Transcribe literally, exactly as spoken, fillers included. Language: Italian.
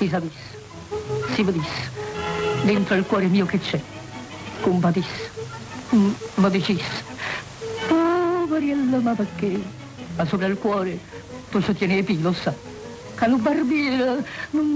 si sapesse, si vedesse, dentro il cuore mio che c'è, compatisse, mm, mi dicesse, poveriello, ma perché? Ma sopra il cuore tu ci tieni i filo, sa, che un barbiere non